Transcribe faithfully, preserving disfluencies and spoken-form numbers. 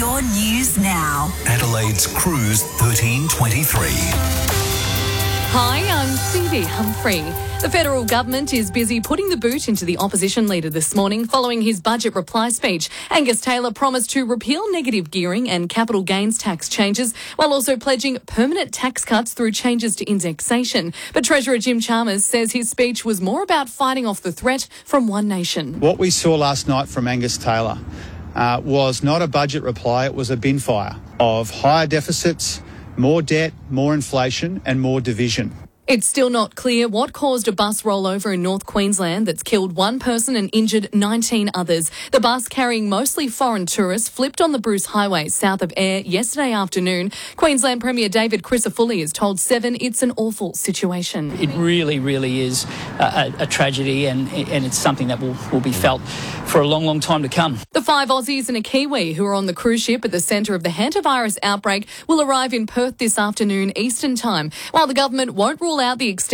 Your news now. Adelaide's Cruise thirteen twenty-three. Hi, I'm Phoebe Humphrey. The federal government is busy putting the boot into the opposition leader this morning following his budget reply speech. Angus Taylor promised to repeal negative gearing and capital gains tax changes while also pledging permanent tax cuts through changes to indexation. But Treasurer Jim Chalmers says his speech was more about fighting off the threat from One Nation. What we saw last night from Angus Taylor uh, was not a budget reply, it was a bin fire of higher deficits, more debt, more inflation and more division. It's still not clear what caused a bus rollover in North Queensland that's killed one person and injured nineteen others. The bus, carrying mostly foreign tourists, flipped on the Bruce Highway south of Ayr yesterday afternoon. Queensland Premier David Crisafulli has told Seven it's an awful situation. It really, really is a, a tragedy, and, and it's something that will, will be felt for a long, long time to come. The five Aussies and a Kiwi who are on the cruise ship at the centre of the hantavirus outbreak will arrive in Perth this afternoon Eastern Time. While the government won't rule out the extent